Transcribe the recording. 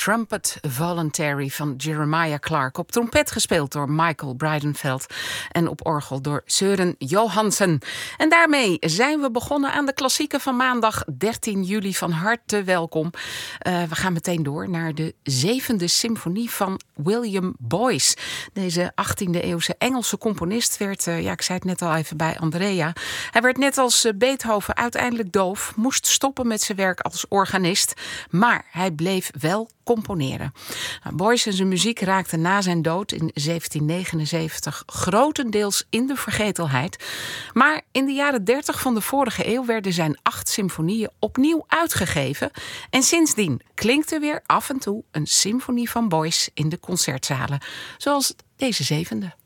Trumpet Voluntary van Jeremiah Clarke. Op trompet gespeeld door Michael Breidenfeld en op orgel door Søren Johansen. En daarmee zijn we begonnen aan de klassieken van maandag 13 juli. Van harte welkom. We gaan meteen door naar de 7e symfonie van William Boyce. Deze 18e eeuwse Engelse componist werd, ik zei het net al even bij Andrea. Hij werd net als Beethoven uiteindelijk doof, moest stoppen met zijn werk als organist, maar hij bleef wel componeren. Boyce en zijn muziek raakten na zijn dood in 1779 grotendeels in de vergetelheid. Maar in de jaren 30 van de vorige eeuw werden zijn 8 symfonieën opnieuw uitgegeven. En sindsdien klinkt er weer af en toe een symfonie van Boyce in de concertzalen. Zoals deze 7e.